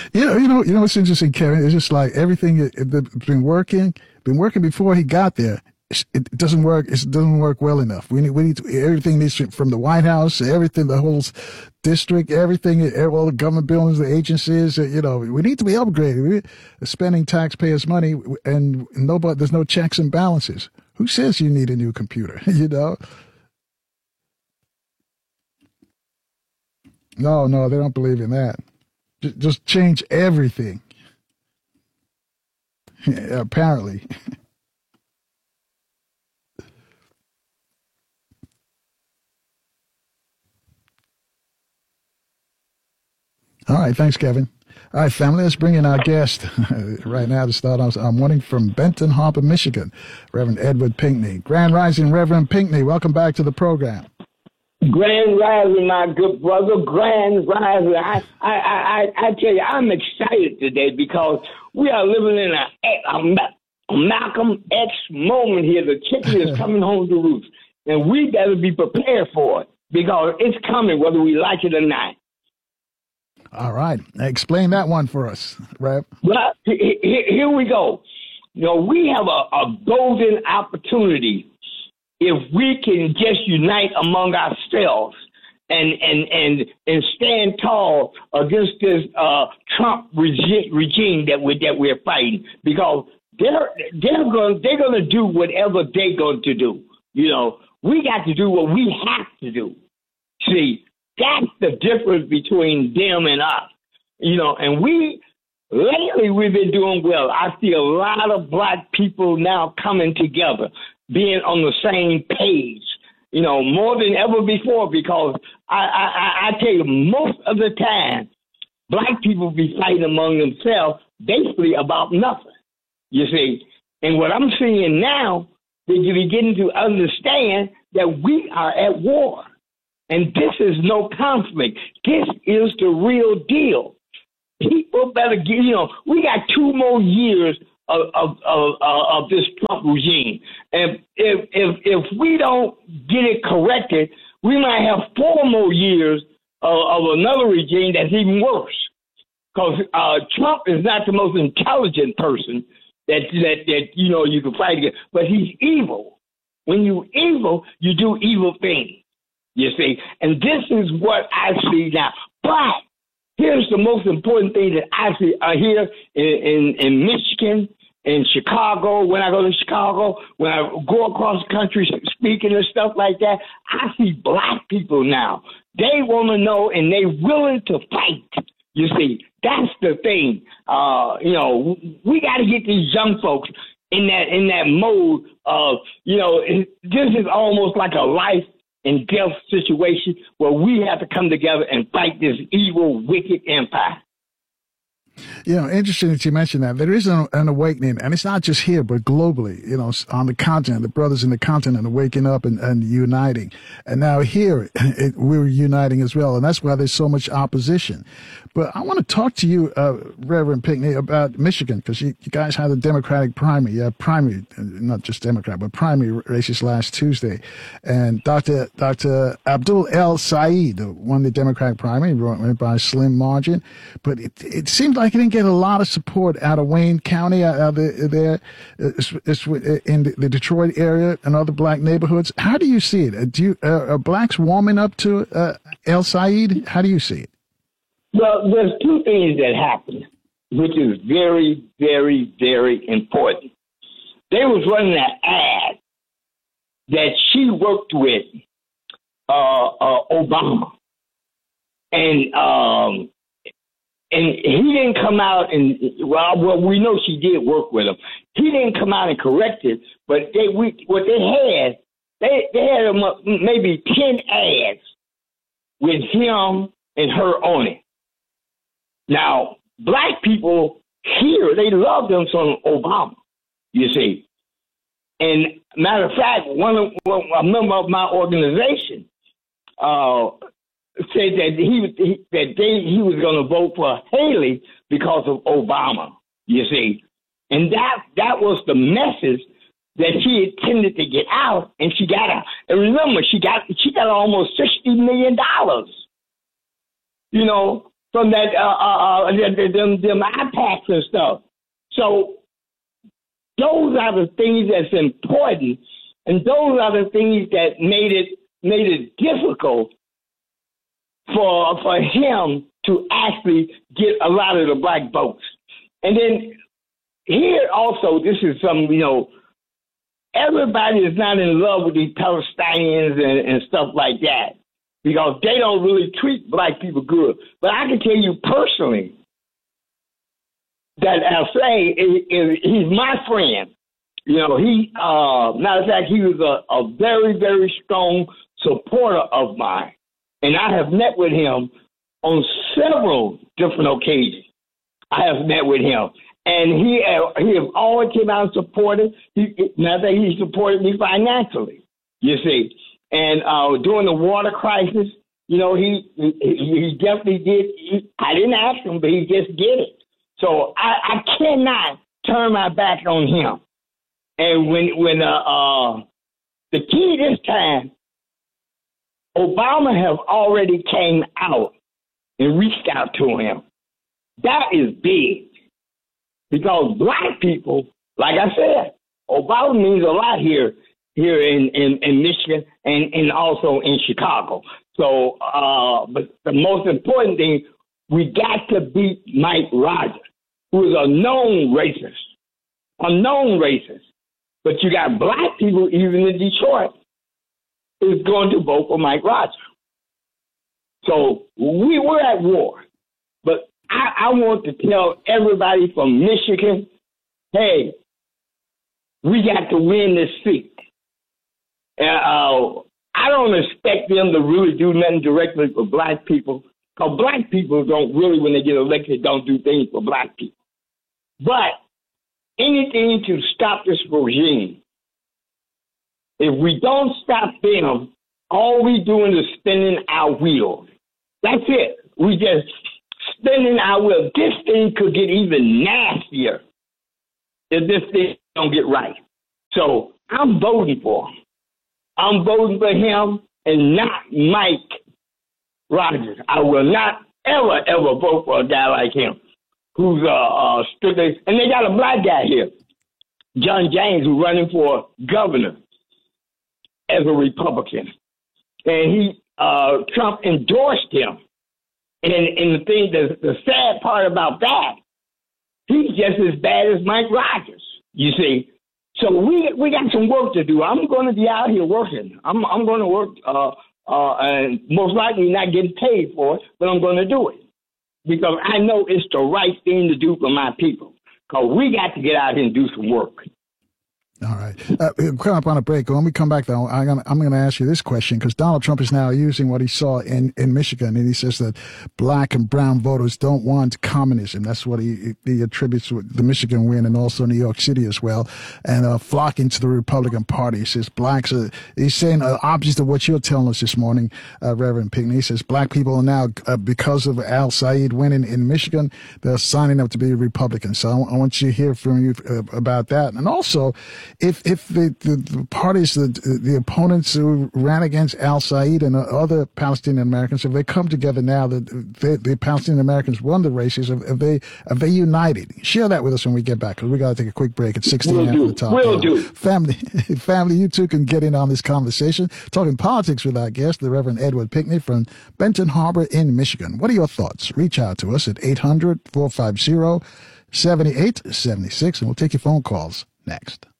What's interesting, Kevin? It's just like everything that's been working before he got there. It doesn't work. It doesn't work well enough. We need everything needs to, from the White House, everything, the whole district, everything, all the government buildings, the agencies. We need to be upgraded. We're spending taxpayers' money, and there's no checks and balances. Who says you need a new computer? No, they don't believe in that. Just change everything. Apparently. All right, thanks, Kevin. All right, family, let's bring in our guest right now to start off. I'm wanting from Benton Harbor, Michigan, Reverend Edward Pinkney. Grand Rising, Reverend Pinkney. Welcome back to the program. Grand Rising, my good brother. Grand Rising. I tell you, I'm excited today because we are living in a Malcolm X moment here. The chicken is coming home to roost, and we better be prepared for it because it's coming whether we like it or not. All right. Explain that one for us, Rev. Well, here we go. We have a golden opportunity if we can just unite among ourselves and stand tall against this Trump regime that we're fighting, because they're going to do whatever they're going to do. We got to do what we have to do. See, that's the difference between them and us. And lately we've been doing well. I see a lot of black people now coming together, being on the same page, more than ever before, because I tell you, most of the time, black people be fighting among themselves basically about nothing, you see. And what I'm seeing now, they're beginning to understand that we are at war. And this is no conflict. This is the real deal. People better get, we got 2 more years of this Trump regime. And if we don't get it corrected, we might have 4 more years of another regime that's even worse. Because Trump is not the most intelligent person that you can fight against, but he's evil. When you're evil, you do evil things. You see, and this is what I see now. But here's the most important thing that I see here in Michigan, in Chicago. When I go to Chicago, when I go across the country speaking and stuff like that, I see black people now. They want to know, and they're willing to fight. You see, that's the thing. We got to get these young folks in that mode of, this is almost like a life and death situation where we have to come together and fight this evil, wicked empire. Interesting that you mentioned that. There is an awakening, and it's not just here, but globally, on the continent. The brothers in the continent are waking up and uniting. And now here, we're uniting as well, and that's why there's so much opposition. But I want to talk to you, Reverend Pinkney, about Michigan, because you guys had a Democratic primary, not just Democrat, but primary races last Tuesday. And Dr. Abdul El Sayed won the Democratic primary by a slim margin. But it seemed like he didn't get a lot of support out of Wayne County, out there, in the Detroit area and other black neighborhoods. How do you see it? Are blacks warming up to El Sayed? How do you see it? Well, there's 2 things that happened, which is very, very, very important. They was running an ad that she worked with Obama, and he didn't come out and well, we know she did work with him. He didn't come out and correct it, but they had maybe 10 ads with him and her on it. Now, black people here, they love them from Obama, you see. And matter of fact, a member of my organization said that he was going to vote for Haley because of Obama, you see. And that was the message that she intended to get out, and she got out. And remember, she got almost $60 million. from that them iPads and stuff. So those are the things that's important, and those are the things that made it difficult for him to actually get a lot of the black votes. And then here also, this is some, everybody is not in love with these Palestinians and stuff like that, because they don't really treat black people good. But I can tell you personally that Al-Say he's my friend. Matter of fact, he was a very, very strong supporter of mine. And I have met with him on several different occasions. I have met with him. And he has always came out and supported. Matter of fact, he supported me financially, you see. And during the water crisis, he definitely did. I didn't ask him, but he just did it. So I cannot turn my back on him. And when the key this time, Obama have already came out and reached out to him. That is big, because black people, like I said, Obama means a lot here in Michigan and also in Chicago. So, but the most important thing, we got to beat Mike Rogers, who is a known racist. But you got black people, even in Detroit, is going to vote for Mike Rogers. So we were at war. But I want to tell everybody from Michigan, hey, we got to win this seat. I don't expect them to really do nothing directly for black people, because black people don't really, when they get elected, don't do things for black people. But anything to stop this regime. If we don't stop them, all we doing is spinning our wheels. That's it. We just spinning our wheels. This thing could get even nastier if this thing don't get right. So I'm voting for him. I'm voting for him and not Mike Rogers. I will not ever vote for a guy like him, who's strictly, and they got a black guy here, John James, who's running for governor as a Republican. And Trump endorsed him. And the thing, the sad part about that, he's just as bad as Mike Rogers, you see. So we got some work to do. I'm going to be out here working. I'm going to work, and most likely not getting paid for it, but I'm going to do it, because I know it's the right thing to do for my people. Because we got to get out here and do some work. All right. Coming up on a break. When we come back, though, I'm going to ask you this question, because Donald Trump is now using what he saw in Michigan, and he says that black and brown voters don't want communism. That's what he attributes to the Michigan win, and also New York City as well, and flocking to the Republican Party. He says blacks are, he's saying opposite of what you're telling us this morning, Reverend Pinckney. He says black people are now, because of Al-Sayed winning in Michigan, they're signing up to be Republicans. So I want you to hear from you about that. And also, if the parties, the opponents who ran against Al-Sayed and other Palestinian Americans, if they come together now that the Palestinian Americans won the races, have they united? Share that with us when we get back, because we got to take a quick break at 16 after the top. Will do. Family, you too can get in on this conversation. Talking politics with our guest, the Reverend Edward Pinckney from Benton Harbor in Michigan. What are your thoughts? Reach out to us at 800-450-7876, and we'll take your phone calls next.